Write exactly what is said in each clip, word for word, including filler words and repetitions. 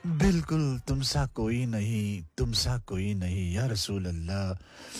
बिल्कुल तुम सा कोई नहीं, तुम सा कोई नहीं या रसूल अल्लाह.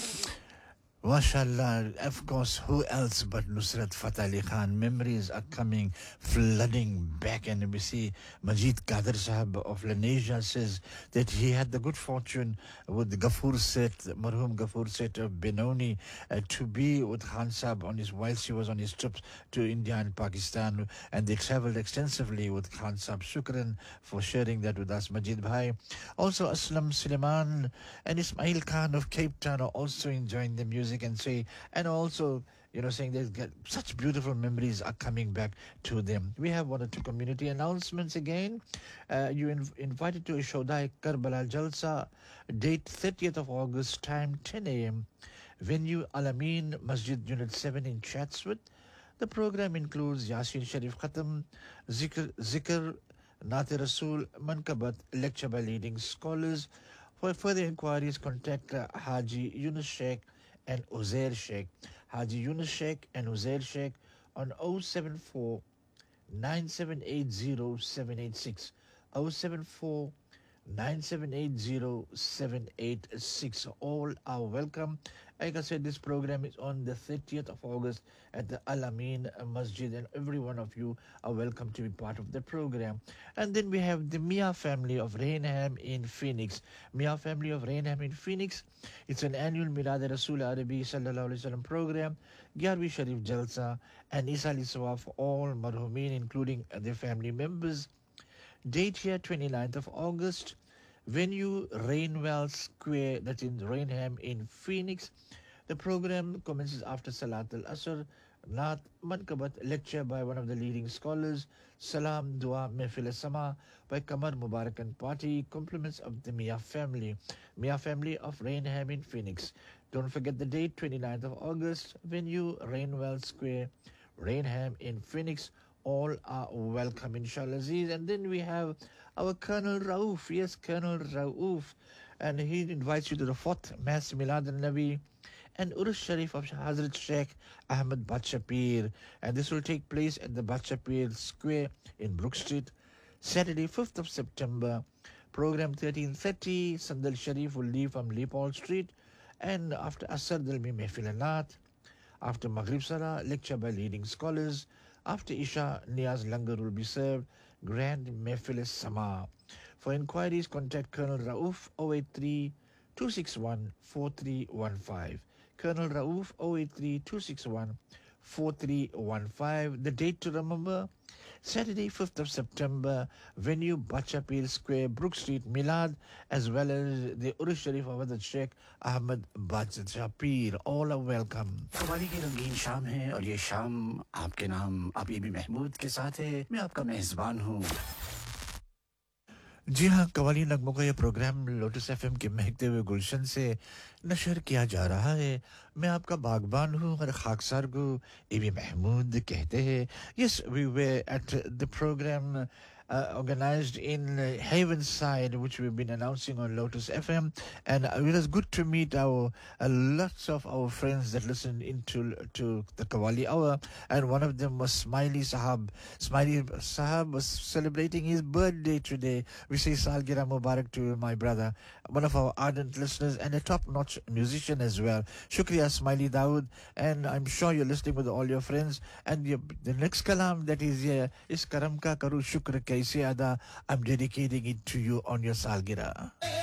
Mashallah, of course, who else but Nusrat Fateh Ali Khan? Memories are coming, flooding back, and we see Majid Kader Sahab of Lenasia says that he had the good fortune with Ghafoor Set, Marhum Ghafoor Set of Benoni, uh, to be with Khan Sahab on his, whilst he was on his trips to India and Pakistan, and they traveled extensively with Khan Sahab. Shukran for sharing that with us, Majid Bhai. Also, Aslam Suleiman and Ismail Khan of Cape Town are also enjoying the music and say, and also, you know, saying that such beautiful memories are coming back to them. We have one or two community announcements again. Uh, you inv- invited to a Shodai Karbala Jalsa, date thirtieth of August, time ten a.m. Venue Alameen Masjid Unit seven in Chatsworth. The program includes Yasin Sharif Khatam, Zikr, Zikr Nate Rasul, Mankabat, lecture by leading scholars. For further inquiries, contact uh, Haji Yunus Sheikh and Uzair Sheikh. Haji Yunus Sheikh and Uzair Sheikh on oh seven four nine seven eight zero seven eight six. oh seven four nine seven eight zero seven eight six. All are welcome. Like I said, this program is on the thirtieth of August at the Al Amin Masjid, and every one of you are welcome to be part of the program. And then we have the Mia family of Rainham in Phoenix. Mia family of Rainham in Phoenix. It's an annual Milad Rasul Arabi Sallallahu Alaihi Wasallam program, Gyarvi Sharif Jalsa, and Isali Sawa for all marhumin, including their family members. Date here, twenty-ninth of August. Venue, Rainwell Square, that's in Rainham in Phoenix. The program commences after Salat al-Asr. Naat Mankabat, lecture by one of the leading scholars. Salam Dua Mehfil Sama by Kamar Mubarak and Party. Compliments of the Mia family. Mia family of Rainham in Phoenix. Don't forget the date, twenty-ninth of August. Venue, Rainwell Square, Rainham in Phoenix. All are welcome, inshallah Aziz. And then we have our Colonel Rauf. Yes, Colonel Rauf. And he invites you to the fourth Mass Milad al-Nabi and Urus Sharif of Hazrat Sheikh Ahmed Batshapir. And this will take place at the Batshapir Square in Brook Street, Saturday, fifth of September. Program thirteen thirty. Sandal Sharif will leave from Leopold Street. And after Asr, there will be Mehfil Anat. After Maghrib Salah, lecture by leading scholars. After Isha, Niyaz Langar will be served. Grand Mehfil Sama. For inquiries, contact Colonel Rauf oh eight three two six one four three one five. Colonel Rauf oh eight three two six one four three one five. The date to remember, Saturday, fifth of September, venue Bachapir Square, Brook Street, Milad, as well as the Urus Sharif of the Sheikh Ahmed Bachapir. All are welcome. Qawwali की रंगीन शाम है और ये शाम आपके नाम अबीबी महमूद के साथ है. मैं आपका मेज़बान हूँ. जी हाँ, कवाली नगमों का ये प्रोग्राम लोटस एफएम के महकते हुए गुलशन से नशर किया जा रहा है. मैं आपका बागबान हूँ और खाकसार को एबी महमूद कहते हैं. Yes, we were at the program uh, organized in uh, Havenside, which we've been announcing on Lotus F M, and uh, it was good to meet our uh, lots of our friends that listen into to the Kawali Hour, and one of them was Smiley Sahab. Smiley Sahab was celebrating his birthday today. We say Salgira Mubarak to my brother, one of our ardent listeners and a top-notch musician as well. Shukriya Smiley Dawood, and I'm sure you're listening with all your friends. And your, the next kalam that is here is Karam Ka Karu Shukr Kaise Ada. I'm dedicating it to you on your Salgira.